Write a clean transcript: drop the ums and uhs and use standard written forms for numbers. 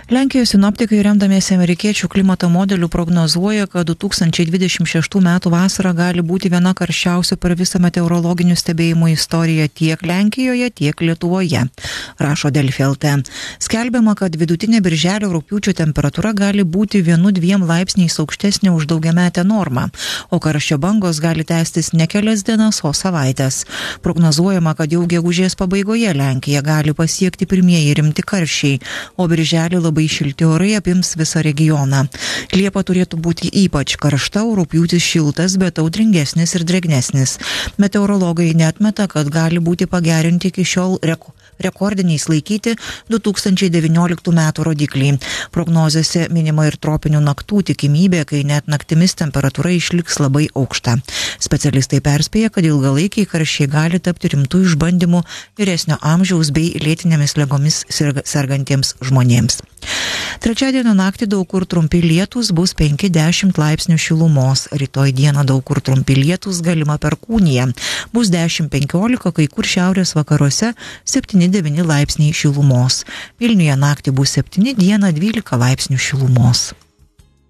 Lenkijos sinoptikai remdamiesi amerikiečių klimato modelių prognozuoja, kad 2026 metų vasara gali būti viena karščiausių per visą meteorologinių stebėjimų istoriją tiek Lenkijoje, tiek Lietuvoje, rašo Delfi LT. Skelbiama, kad vidutinė birželio rugpjūčio temperatūra gali būti 1-2 laipsniais aukštesnė už daugiametę normą, o karščio bangos gali tęstis ne kelias dienas, o savaitės. Prognozuojama, kad jau gegužės pabaigoje Lenkija gali pasiekti pirmieji rimti karščiai, o birželį labai šilti orai apims visą regioną. Liepa turėtų būti ypač karšta, o rugpjūtis šiltas, bet audringesnis ir drėgnesnis. Meteorologai neatmeta, kad gali būti pagerinti iki šiol rekordiniais laikyti 2019 metų rodikliai. Prognozėse minima ir tropinių naktų tikimybė, kai net naktimis temperatūra išliks labai aukšta. Specialistai perspėja, kad ilgalaikiai karščiai gali tapti rimtų išbandymų vyresnio amžiaus bei lėtinėmis ligomis sergantiems žmonėms. Trečiadienio naktį daug kur trumpi lietūs, bus 5-10 laipsnių šilumos. Rytoj dieną daug kur trumpi lietūs, galima perkūnija. Bus 10-15, kai kur šiaurės vakaruose 7-9 laipsniai šilumos. Vilniuje naktį bus 7, dieną 12 laipsnių šilumos.